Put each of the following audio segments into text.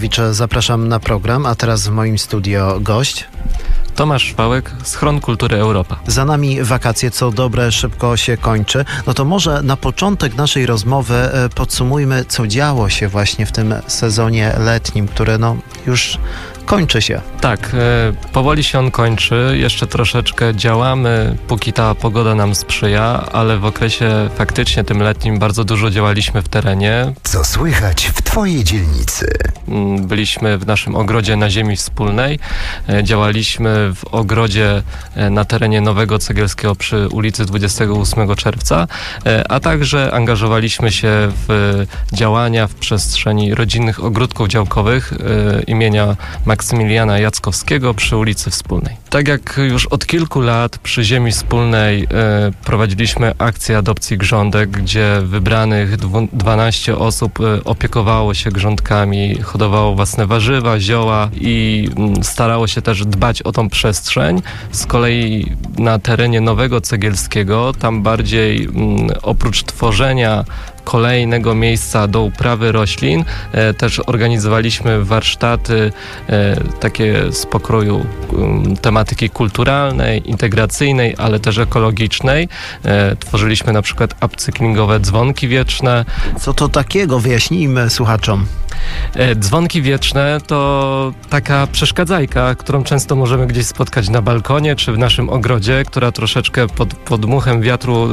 Zapraszam na program, a teraz w moim studio gość. Tomasz Szwałek, Schron Kultury Europa. Za nami wakacje, co dobre, szybko się kończy. No to może na początek naszej rozmowy podsumujmy, co działo się właśnie w tym sezonie letnim, który już kończy się. Tak, powoli się on kończy. Jeszcze troszeczkę działamy, póki ta pogoda nam sprzyja, ale w okresie faktycznie tym letnim bardzo dużo działaliśmy w terenie. Co słychać w Twojej dzielnicy? Byliśmy w naszym ogrodzie na ziemi wspólnej. Działaliśmy w ogrodzie na terenie Nowego Cegielskiego przy ulicy 28 czerwca, a także angażowaliśmy się w działania w przestrzeni rodzinnych ogródków działkowych imienia Maksymiliana Jackowskiego przy ulicy Wspólnej. Tak jak już od kilku lat przy ziemi wspólnej prowadziliśmy akcję adopcji grządek, gdzie wybranych 12 osób opiekowało się grządkami, hodowało własne warzywa, zioła i starało się też dbać o tą przestrzeń. Z kolei na terenie Nowego Cegielskiego, tam bardziej oprócz tworzenia kolejnego miejsca do uprawy roślin, też organizowaliśmy warsztaty takie z pokroju tematyki kulturalnej, integracyjnej, ale też ekologicznej. Tworzyliśmy na przykład upcyklingowe dzwonki wieczne. Co to takiego? Wyjaśnijmy słuchaczom. Dzwonki wieczne to taka przeszkadzajka, którą często możemy gdzieś spotkać na balkonie czy w naszym ogrodzie, która troszeczkę pod dmuchem wiatru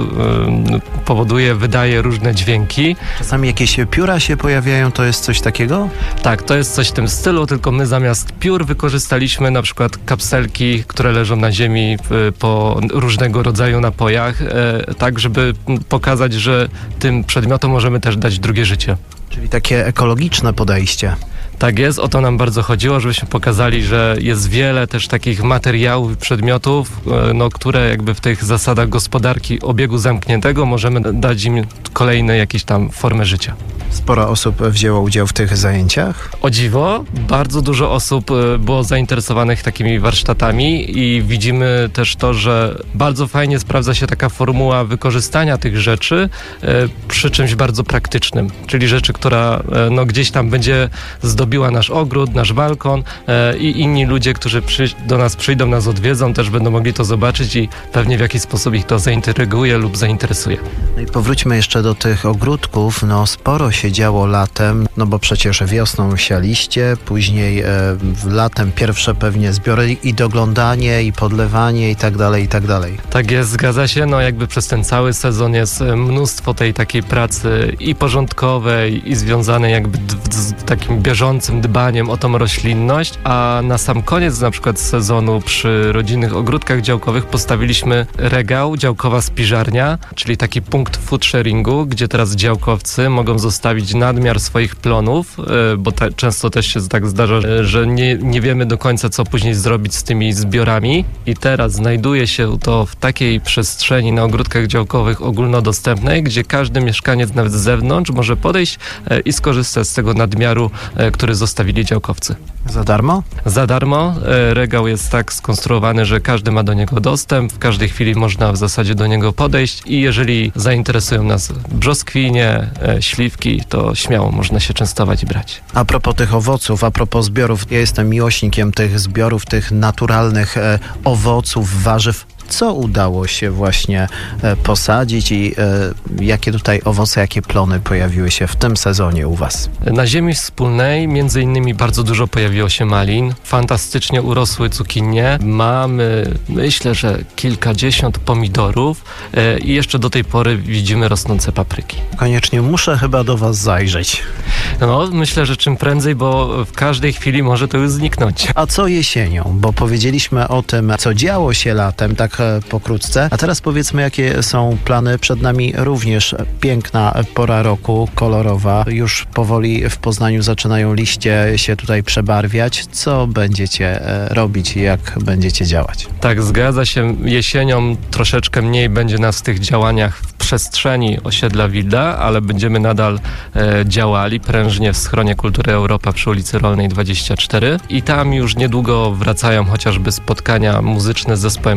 wydaje różne dźwięki. Czasami jakieś pióra się pojawiają, to jest coś takiego? Tak, to jest coś w tym stylu, tylko my zamiast piór wykorzystaliśmy na przykład kapselki, które leżą na ziemi po różnego rodzaju napojach, tak żeby pokazać, że tym przedmiotom możemy też dać drugie życie. Czyli takie ekologiczne podejście. Tak jest, o to nam bardzo chodziło, żebyśmy pokazali, że jest wiele też takich materiałów i przedmiotów, które jakby w tych zasadach gospodarki obiegu zamkniętego możemy dać im kolejne jakieś tam formy życia. Sporo osób wzięło udział w tych zajęciach? O dziwo, bardzo dużo osób było zainteresowanych takimi warsztatami i widzimy też to, że bardzo fajnie sprawdza się taka formuła wykorzystania tych rzeczy przy czymś bardzo praktycznym, czyli rzeczy, która gdzieś tam będzie zdobiła nasz ogród, nasz balkon i inni ludzie, którzy do nas przyjdą, nas odwiedzą, też będą mogli to zobaczyć i pewnie w jakiś sposób ich to zaintryguje lub zainteresuje. No i powróćmy jeszcze do tych ogródków. Sporo się działo latem, bo przecież wiosną sialiście, później latem pierwsze pewnie zbiory i doglądanie, i podlewanie i tak dalej, i tak dalej. Tak jest, zgadza się. Jakby przez ten cały sezon jest mnóstwo tej takiej pracy i porządkowej, i związanej jakby z takim bieżącym dbaniem o tą roślinność, a na sam koniec na przykład sezonu przy rodzinnych ogródkach działkowych postawiliśmy regał, działkowa spiżarnia, czyli taki punkt food sharingu, gdzie teraz działkowcy mogą zostawić nadmiar swoich plonów, bo często też się tak zdarza, że nie wiemy do końca, co później zrobić z tymi zbiorami i teraz znajduje się to w takiej przestrzeni na ogródkach działkowych ogólnodostępnej, gdzie każdy mieszkaniec nawet z zewnątrz może podejść i skorzystać z tego nadmiaru, który zostawili działkowcy. Za darmo? Za darmo. Regał jest tak skonstruowany, że każdy ma do niego dostęp, w każdej chwili można w zasadzie do niego podejść i jeżeli zainteresują nas brzoskwinie, śliwki, to śmiało można się częstować i brać. A propos tych owoców, a propos zbiorów, ja jestem miłośnikiem tych zbiorów, tych naturalnych owoców, warzyw. Co udało się właśnie posadzić i jakie tutaj owoce, jakie plony pojawiły się w tym sezonie u Was? Na ziemi wspólnej między innymi bardzo dużo pojawiło się malin, fantastycznie urosły cukinie, mamy myślę, że kilkadziesiąt pomidorów i jeszcze do tej pory widzimy rosnące papryki. Koniecznie muszę chyba do Was zajrzeć. Myślę, że czym prędzej, bo w każdej chwili może to już zniknąć. A co jesienią? Bo powiedzieliśmy o tym, co działo się latem, tak pokrótce. A teraz powiedzmy, jakie są plany przed nami. Również piękna pora roku, kolorowa. Już powoli w Poznaniu zaczynają liście się tutaj przebarwiać. Co będziecie robić i jak będziecie działać? Tak, zgadza się. Jesienią troszeczkę mniej będzie nas w tych działaniach w przestrzeni osiedla Wilda, ale będziemy nadal działali prężnie w Schronie Kultury Europa przy ulicy Rolnej 24 i tam już niedługo wracają chociażby spotkania muzyczne z zespołem Klika.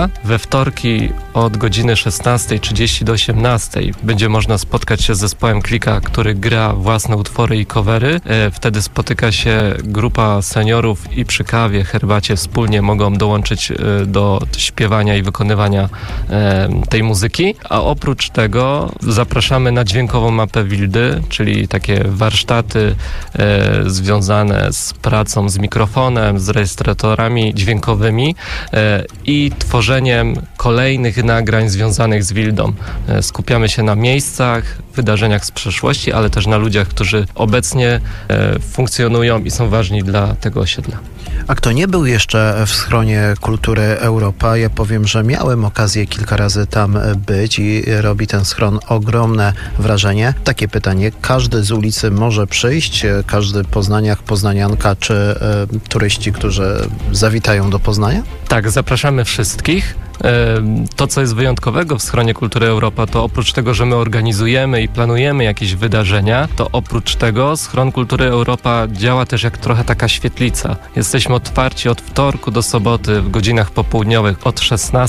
Klika. We wtorki od godziny 16:30 do 18:00 będzie można spotkać się z zespołem Klika, który gra własne utwory i covery. Wtedy spotyka się grupa seniorów i przy kawie, herbacie wspólnie mogą dołączyć do śpiewania i wykonywania tej muzyki. A oprócz tego zapraszamy na dźwiękową mapę Wildy, czyli takie warsztaty związane z pracą z mikrofonem, z rejestratorami dźwiękowymi i tworzeniem kolejnych nagrań związanych z Wildą. Skupiamy się na miejscach, wydarzeniach z przeszłości, ale też na ludziach, którzy obecnie funkcjonują i są ważni dla tego osiedla. A kto nie był jeszcze w schronie Kultury Europa, ja powiem, że miałem okazję kilka razy tam być i robi ten schron ogromne wrażenie. Takie pytanie, każdy z ulicy może przyjść, każdy poznaniak, poznanianka czy turyści, którzy zawitają do Poznania? Tak, zapraszamy wszystkich. To, co jest wyjątkowego w schronie Kultury Europa, to oprócz tego, że my organizujemy i planujemy jakieś wydarzenia, to oprócz tego schron Kultury Europa działa też jak trochę taka świetlica. Jesteśmy otwarci od wtorku do soboty w godzinach popołudniowych od 16